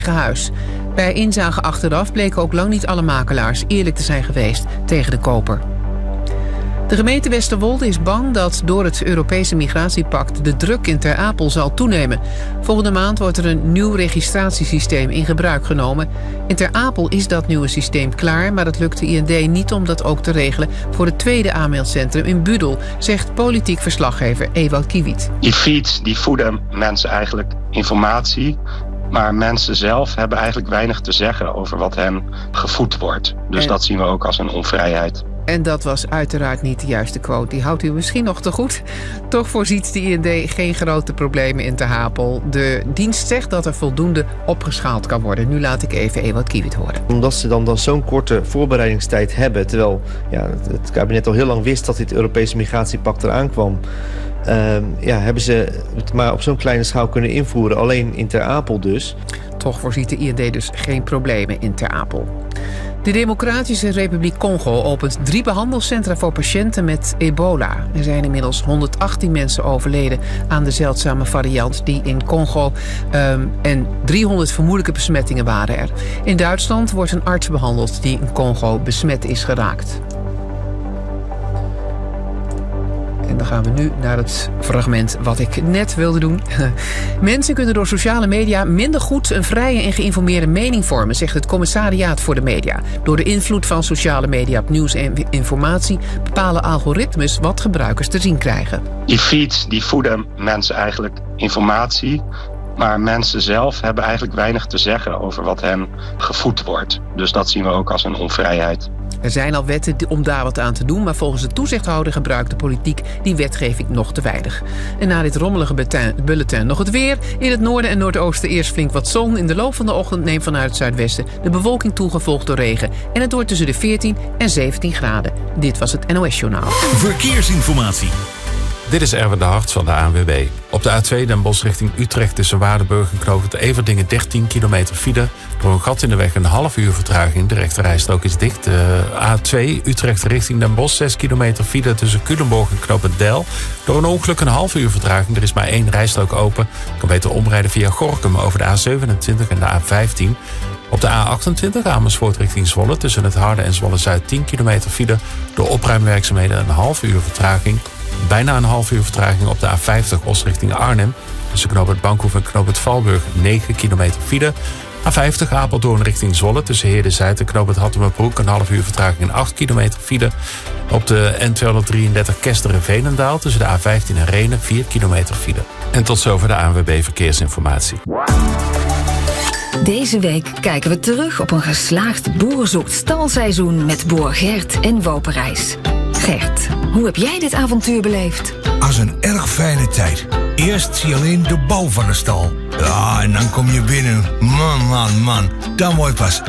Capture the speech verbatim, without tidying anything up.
huis. Bij inzage achteraf bleken ook lang niet alle makelaars eerlijk te zijn geweest tegen de koper. De gemeente Westerwolde is bang dat door het Europese migratiepact de druk in Ter Apel zal toenemen. Volgende maand wordt er een nieuw registratiesysteem in gebruik genomen. In Ter Apel is dat nieuwe systeem klaar, maar dat lukt de I N D niet om dat ook te regelen voor het tweede aanmeldcentrum in Budel, zegt politiek verslaggever Ewout Kiewiet. Die feeds die voeden mensen eigenlijk informatie, maar mensen zelf hebben eigenlijk weinig te zeggen over wat hen gevoed wordt. Dus en... dat zien we ook als een onvrijheid. En dat was uiteraard niet de juiste quote. Die houdt u misschien nog te goed. Toch voorziet de I N D geen grote problemen in Ter Apel. De dienst zegt dat er voldoende opgeschaald kan worden. Nu laat ik even Ewout Kiewiet horen. Omdat ze dan, dan zo'n korte voorbereidingstijd hebben, terwijl ja, het kabinet al heel lang wist dat dit Europese migratiepact eraan kwam, Uh, ja, hebben ze het maar op zo'n kleine schaal kunnen invoeren. Alleen in Ter Apel dus. Toch voorziet de I N D dus geen problemen in Ter Apel. De Democratische Republiek Congo opent drie behandelcentra voor patiënten met ebola. Er zijn inmiddels honderdachttien mensen overleden aan de zeldzame variant die in Congo um, en driehonderd vermoedelijke besmettingen waren er. In Duitsland wordt een arts behandeld die in Congo besmet is geraakt. En dan gaan we nu naar het fragment wat ik net wilde doen. Mensen kunnen door sociale media minder goed een vrije en geïnformeerde mening vormen, zegt het Commissariaat voor de Media. Door de invloed van sociale media op nieuws en informatie bepalen algoritmes wat gebruikers te zien krijgen. Die feeds die voeden mensen eigenlijk informatie, maar mensen zelf hebben eigenlijk weinig te zeggen over wat hen gevoed wordt. Dus dat zien we ook als een onvrijheid. Er zijn al wetten om daar wat aan te doen, maar volgens de toezichthouder gebruikt de politiek die wetgeving nog te weinig. En na dit rommelige bulletin nog het weer. In het noorden en noordoosten eerst flink wat zon. In de loop van de ochtend neemt vanuit het zuidwesten de bewolking toe, gevolgd door regen. En het wordt tussen de veertien en zeventien graden. Dit was het N O S-journaal. Verkeersinformatie. Dit is Erwin de Hart van de A N W B. Op de A twee Den Bosch richting Utrecht tussen Waardenburg en Knoopend Everdingen dertien kilometer file. Door een gat in de weg een half uur vertraging. De rechterrijstrook is dicht. De A twee Utrecht richting Den Bosch zes kilometer file tussen Culemborg en Knoopend Del. Door een ongeluk een half uur vertraging. Er is maar één rijstrook open. Je kan beter omrijden via Gorinchem over de A zevenentwintig en de A vijftien. Op de A achtentwintig Amersfoort richting Zwolle tussen het Harde en Zwolle-Zuid tien kilometer file. Door opruimwerkzaamheden een half uur vertraging. Bijna een half uur vertraging op de A vijftig Os richting Arnhem. Tussen Knoopend Bankhoef en Knoopend Valburg negen kilometer file. A vijftig Apeldoorn richting Zwolle tussen Heerde-Zuid en Knoopend Hattemerbroek een half uur vertraging en acht kilometer file. Op de N tweehonderddrieëndertig Kesteren-Veenendaal tussen de A vijftien en Rhenen vier kilometer file. En tot zover de A N W B Verkeersinformatie. Deze week kijken we terug op een geslaagd boerzoekt stalseizoen met boer Gert en Woperijs. Gert, hoe heb jij dit avontuur beleefd? Als een erg fijne tijd. Eerst zie je alleen de bouw van de stal. Ja, en dan kom je binnen. Man, man, man. Dan word je pas